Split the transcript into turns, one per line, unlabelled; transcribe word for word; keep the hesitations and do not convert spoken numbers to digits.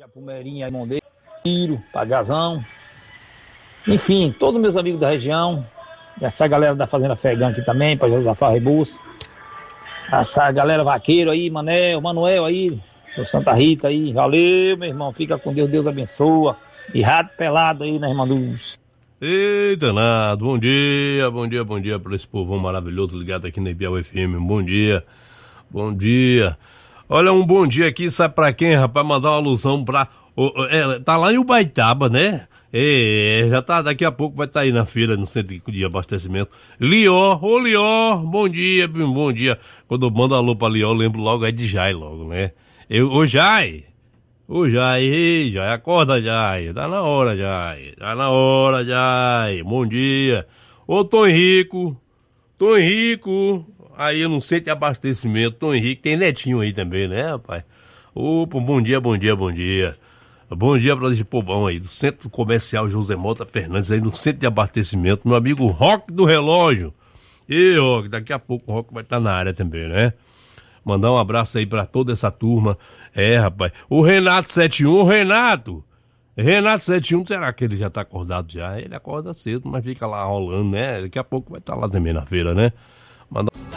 Pumerinha, Mondeiro, Tiro, Pagazão. Enfim, todos meus amigos da região. Essa galera da Fazenda Fegão aqui também, para Josafá Rebus. Essa galera vaqueiro aí, Manel, Manuel aí, do Santa Rita aí. Valeu, meu irmão. Fica com Deus, Deus abençoa. E rato pelado aí, né, irmã Luz?
Eita, nada. Bom dia, bom dia, bom dia para esse povão maravilhoso ligado aqui na Ibial F M. Bom dia, bom dia. Olha, um bom dia aqui, sabe pra quem, rapaz? Mandar uma alusão pra... É, tá lá em Ubaitaba, né? É, já tá, daqui a pouco vai estar tá aí na feira, no centro de abastecimento. Lió, ô Lió, bom dia, bom dia. Quando eu mando alô pra Lió, eu lembro logo é de Jai logo, né? Eu, ô Jai, ô Jai, ei, Jai, acorda Jai, tá na hora Jai, tá na hora Jai, bom dia. Ô Tom Henrico, Tom Henrico, aí no centro de abastecimento, Tom Henrique, tem netinho aí também, né, rapaz? Opa, bom dia, bom dia, bom dia. Bom dia para esse povão aí, do Centro Comercial José Mota Fernandes, aí no centro de abastecimento, meu amigo Roque do Relógio. E Roque, daqui a pouco o Roque vai estar na área também, né? Mandar um abraço aí para toda essa turma. É, rapaz. O Renato setenta e um, o Renato. Renato setenta e um, será que ele já tá acordado já? Ele acorda cedo, mas fica lá rolando, né? Daqui a pouco vai estar lá também na feira, né? Mandar